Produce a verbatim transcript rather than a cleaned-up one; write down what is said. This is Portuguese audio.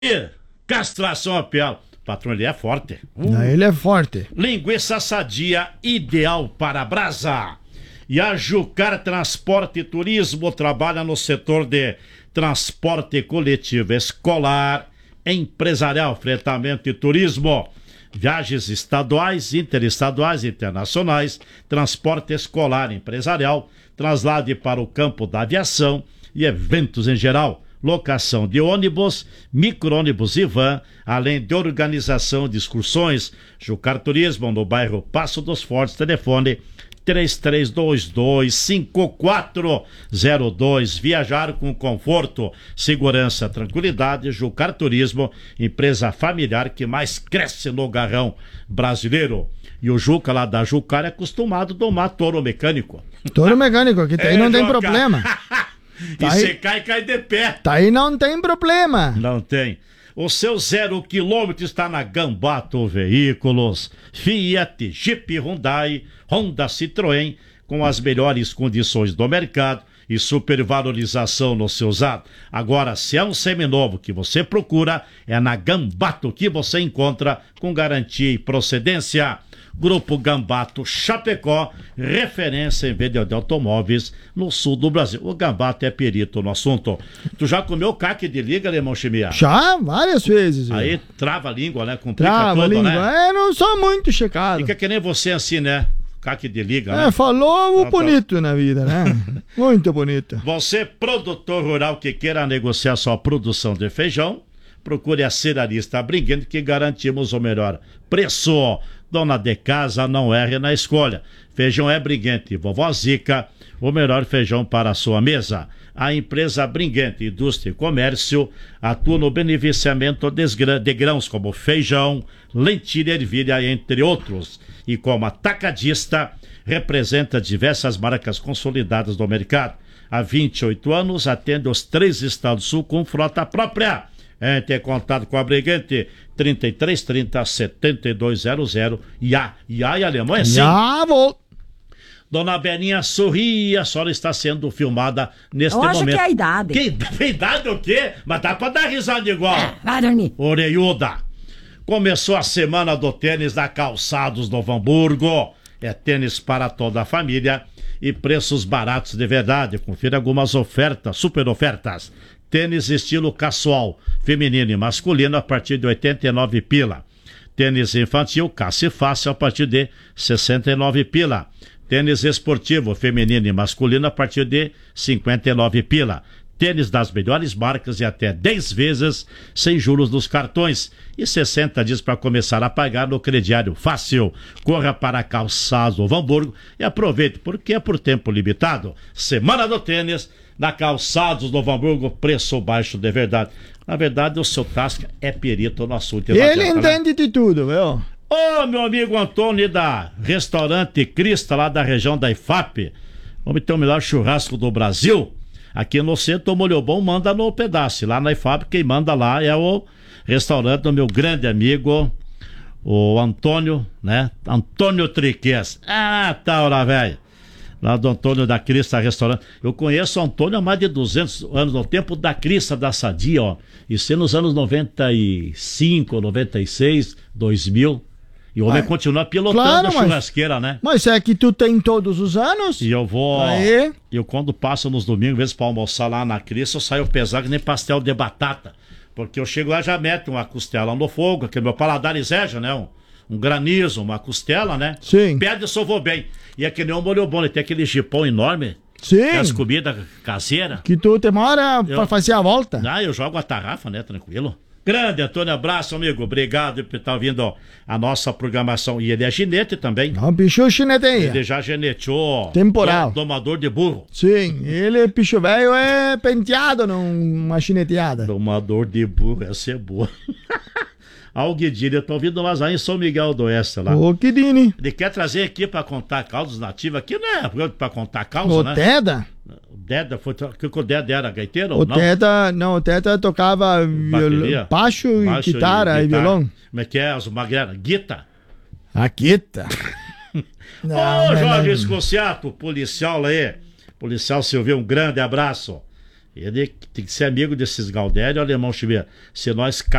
Castração a piel. Patrão, ele é forte. Uh. Não, ele é forte. Linguiça sadia, ideal para brasa. E a Jucar Transporte e Turismo trabalha no setor de transporte coletivo escolar, empresarial, fretamento e turismo. Viagens estaduais, interestaduais e internacionais, transporte escolar, empresarial, traslade para o campo da aviação e eventos em geral. Locação de ônibus, micro-ônibus e van, além de organização de excursões. Jucar Turismo, no bairro Passo dos Fortes, telefone três três dois dois, cinco quatro zero dois. Viajar com conforto, segurança, tranquilidade. Jucar Turismo, empresa familiar que mais cresce no garrão brasileiro. E o Juca lá da Jucar é acostumado a domar touro mecânico. Touro mecânico, que aí é, não tem Juca. Problema. Tá e você cai, cai de pé. Tá aí não tem problema. Não tem. O seu zero quilômetro está na Gambato Veículos. Fiat, Jeep, Hyundai, Honda, Citroën, com as melhores condições do mercado e supervalorização no seu usado. Agora, se é um seminovo que você procura, é na Gambato que você encontra com garantia e procedência. Grupo Gambato Chapecó, referência em venda de automóveis no sul do Brasil. O Gambato é perito no assunto. Tu já comeu caque de liga, Alemão Chimia? Já, várias vezes. Aí viu? Trava a língua, né? Complica trava tudo, a língua. Né? É, não sou muito checado. Fica que nem você assim, né? Caque de liga, é, né? falou o bonito na vida, né? Muito bonito. Você, produtor rural que queira negociar sua produção de feijão, procure a Cerealista Briguente que garantimos o melhor preço. Dona de casa, não erre na escolha. Feijão é Briguente, Vovó Zica, o melhor feijão para a sua mesa. A empresa Briguente Indústria e Comércio atua no beneficiamento de grãos como feijão, lentilha, ervilha, entre outros. E como atacadista, representa diversas marcas consolidadas do mercado. Há vinte e oito anos, atende os três estados do sul com frota própria. Entre em contato com a Briguente, trinta e três trinta, setenta e dois zero zero. Ya, ya e Alemanha, sim. Já vou. Dona Beninha, sorria, a senhora está sendo filmada neste Eu acho momento. que é a idade. Que idade o quê? Mas dá pra dar risada igual. É, vai dormir. Oreiuda. Começou a semana do tênis da Calçados Novo Hamburgo. É tênis para toda a família e preços baratos de verdade. Confira algumas ofertas, super ofertas. Tênis estilo casual, feminino e masculino a partir de oitenta e nove pila. Tênis infantil, caça e fácil a partir de sessenta e nove pila. Tênis esportivo, feminino e masculino a partir de cinquenta e nove pila. Tênis das melhores marcas e até dez vezes sem juros nos cartões e sessenta dias para começar a pagar no crediário fácil. Corra para Calçados Novo Hamburgo e aproveite, porque é por tempo limitado. Semana do tênis na Calçados Novo Hamburgo, preço baixo de verdade. Na verdade, o seu Tasca é perito no assunto. Ele entende de tudo, viu? Ô, oh, meu amigo Antônio da Restaurante Crista, lá da região da I F A P. Vamos ter o melhor churrasco do Brasil. Aqui no centro, o Molho Bom manda no pedaço. Lá na I F A P, quem manda lá é o restaurante do meu grande amigo, o Antônio, né? Antônio Triques. Ah, tá, ora, velho. Lá do Antônio da Crista Restaurante. Eu conheço o Antônio há mais de duzentos anos, no tempo da Crista da Sadia, ó. Isso é nos anos noventa e cinco, noventa e seis, dois mil. E o homem ah, continua pilotando claro, a churrasqueira, mas, né? Mas é que tu tem todos os anos. E eu vou... Aí. Eu quando passo nos domingos, às vezes pra almoçar lá na Crista, eu saio pesado que nem pastel de batata. Porque eu chego lá e já meto uma costela no fogo, que meu paladar exige, né? Um, um granizo, uma costela, né? Sim. Pede, eu só vou bem. E é que nem um molho bom, ele tem aquele jipão enorme. Sim. As comidas caseiras. Que tu demora eu... pra fazer a volta. Ah, eu jogo a tarrafa, né? Tranquilo. Grande, Antônio, abraço, amigo. Obrigado por estar ouvindo a nossa programação. E ele é ginete também. Não, bicho gineteia. Ele já geneteou. Temporal. Domador de burro. Sim, ele, bicho velho, é penteado numa gineteada. Domador de burro, essa é boa. Ao Guidini, eu tô ouvindo umas aí em São Miguel do Oeste lá. Ô, Guidini. Ele quer trazer aqui pra contar causos nativos. Aqui não é pra contar causa, o né? Deda? O Deda, foi, que o Deda era gaiteiro o ou não? Deda, não, o Deda tocava viol... baixo, baixo e, guitarra, e, e violão. Como é que é? As magrelas? Guita? A guita. Ô, Jorge Escociato, policial aí. Policial Silvio, um grande abraço. Ele tem que ser amigo desses Galdério, alemão, deixa eu ver. Se nós